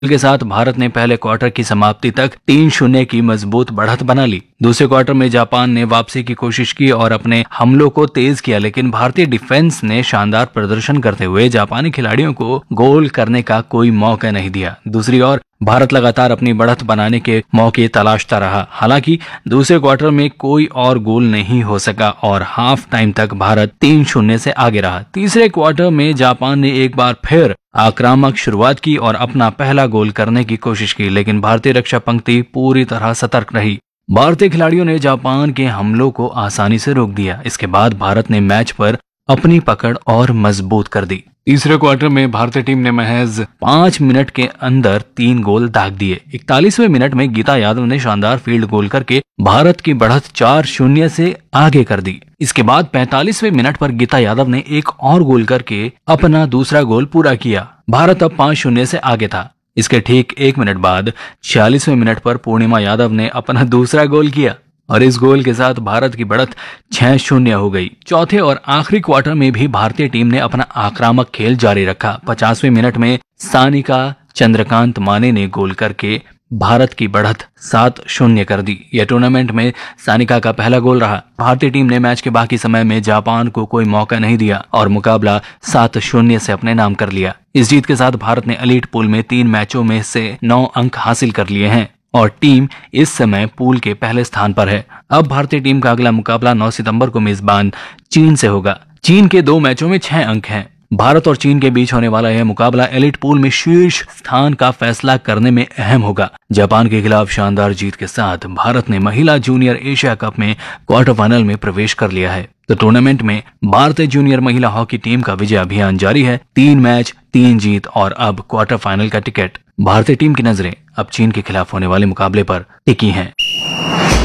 के साथ भारत ने पहले क्वार्टर की समाप्ति तक 3-0 की मजबूत बढ़त बना ली। दूसरे क्वार्टर में जापान ने वापसी की कोशिश की और अपने हमलों को तेज किया, लेकिन भारतीय डिफेंस ने शानदार प्रदर्शन करते हुए जापानी खिलाड़ियों को गोल करने का कोई मौका नहीं दिया। दूसरी ओर भारत लगातार अपनी बढ़त बनाने के मौके तलाशता रहा। हालांकि दूसरे क्वार्टर में कोई और गोल नहीं हो सका और हाफ टाइम तक भारत 3-0 से आगे रहा। तीसरे क्वार्टर में जापान ने एक बार फिर आक्रामक शुरुआत की और अपना पहला गोल करने की कोशिश की, लेकिन भारतीय रक्षा पंक्ति पूरी तरह सतर्क रही। भारतीय खिलाड़ियों ने जापान के हमलों को आसानी से रोक दिया। इसके बाद भारत ने मैच पर अपनी पकड़ और मजबूत कर दी। तीसरे क्वार्टर में भारतीय टीम ने महज 5 मिनट के अंदर 3 गोल दाग दिए। 41वें मिनट में गीता यादव ने शानदार फील्ड गोल करके भारत की बढ़त 4-0 से आगे कर दी। इसके बाद 45वें मिनट पर गीता यादव ने एक और गोल करके अपना दूसरा गोल पूरा किया। भारत अब 5-0 से आगे था। इसके ठीक 1 मिनट बाद 46वें मिनट पर पूर्णिमा यादव ने अपना दूसरा गोल किया और इस गोल के साथ भारत की बढ़त 6-0 हो गई। चौथे और आखिरी क्वार्टर में भी भारतीय टीम ने अपना आक्रामक खेल जारी रखा। 50वें मिनट में सानिका चंद्रकांत माने ने गोल करके भारत की बढ़त 7-0 कर दी। यह टूर्नामेंट में सानिका का पहला गोल रहा। भारतीय टीम ने मैच के बाकी समय में जापान को कोई मौका नहीं दिया और मुकाबला 7-0 से अपने नाम कर लिया। इस जीत के साथ भारत ने एलीट पूल में 3 मैचों में से 9 अंक हासिल कर लिए हैं और टीम इस समय पूल के पहले स्थान पर है। अब भारतीय टीम का अगला मुकाबला 9 सितंबर को मेजबान चीन से होगा। चीन के 2 मैचों में 6 अंक हैं। भारत और चीन के बीच होने वाला यह मुकाबला एलिट पूल में शीर्ष स्थान का फैसला करने में अहम होगा। जापान के खिलाफ शानदार जीत के साथ भारत ने महिला जूनियर एशिया कप में क्वार्टर फाइनल में प्रवेश कर लिया है। तो टूर्नामेंट में भारतीय जूनियर महिला हॉकी टीम का विजय अभियान जारी है। 3 मैच 3 जीत और अब क्वार्टर फाइनल का टिकट। भारतीय टीम की नजरें अब चीन के खिलाफ होने वाले मुकाबले पर टिकी हैं।